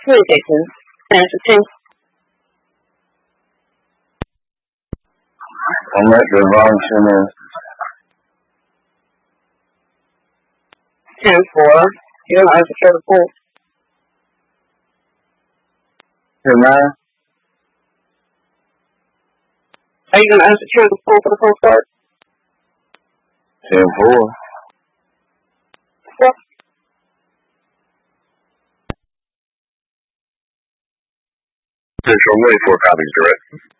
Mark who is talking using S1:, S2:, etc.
S1: Jason. Answer 2.
S2: I'm at the wrong center.
S1: 10-4. You're going to answer 4.
S2: 10-9.
S1: Are you going to answer 10-4 for the cold start?
S2: 10-4.
S1: Yep.
S2: Central 24 copies direct.